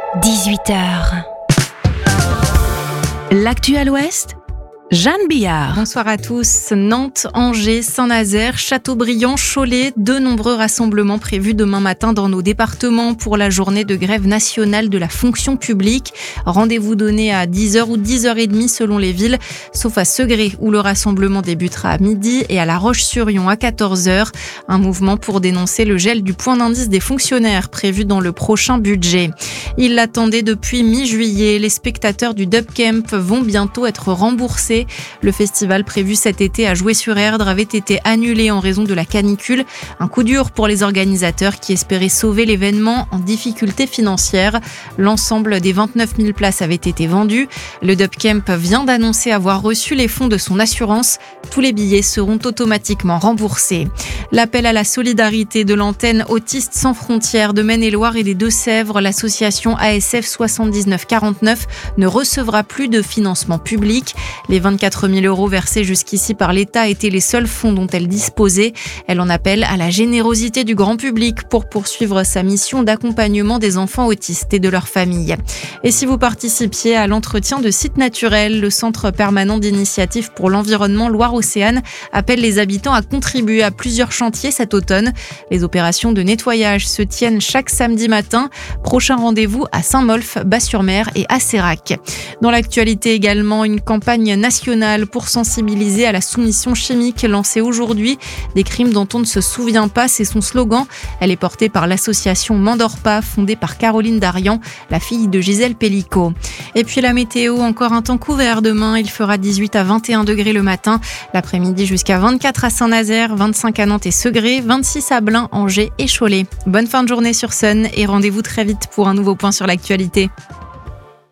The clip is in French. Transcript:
18h. L'actu à l'Ouest, Jeanne Billard. Bonsoir à tous. Nantes, Angers, Saint-Nazaire, Châteaubriand, Cholet, de nombreux rassemblements prévus demain matin dans nos départements pour la journée de grève nationale de la fonction publique. Rendez-vous donné à 10h ou 10h30 selon les villes, sauf à Segré où le rassemblement débutera à midi et à La Roche-sur-Yon à 14h. Un mouvement pour dénoncer le gel du point d'indice des fonctionnaires prévu dans le prochain budget. Ils l'attendaient depuis mi-juillet. Les spectateurs du Dub Camp vont bientôt être remboursés. Le festival prévu cet été à Jouer-sur-Erdre avait été annulé en raison de la canicule. Un coup dur pour les organisateurs qui espéraient sauver l'événement en difficulté financière. L'ensemble des 29 000 places avait été vendu. Le Dub Camp vient d'annoncer avoir reçu les fonds de son assurance. Tous les billets seront automatiquement remboursés. L'appel à la solidarité de l'antenne Autistes sans frontières de Maine-et-Loire et des Deux-Sèvres, l'association ASF 7949 ne recevra plus de financement public. Les 24 000 € versés jusqu'ici par l'État étaient les seuls fonds dont elle disposait. Elle en appelle à la générosité du grand public pour poursuivre sa mission d'accompagnement des enfants autistes et de leurs familles. Et si vous participiez à l'entretien de sites naturels, le Centre permanent d'initiative pour l'environnement Loire-Océane appelle les habitants à contribuer à plusieurs chantiers cet automne. Les opérations de nettoyage se tiennent chaque samedi matin. Prochain rendez-vous à Saint-Molf, Bas-sur-Mer et à Sérac. Dans l'actualité également, une campagne nationale pour sensibiliser à la soumission chimique lancée aujourd'hui. Des crimes dont on ne se souvient pas, c'est son slogan. Elle est portée par l'association M'endors pas, fondée par Caroline Darian, la fille de Gisèle Pellicot. Et puis la météo, encore un temps couvert demain. Il fera 18 à 21 degrés le matin. L'après-midi jusqu'à 24 à Saint-Nazaire, 25 à Nantes et Segré, 26 à Blain, Angers et Cholet. Bonne fin de journée sur Sun et rendez-vous très vite pour un nouveau point sur l'actualité.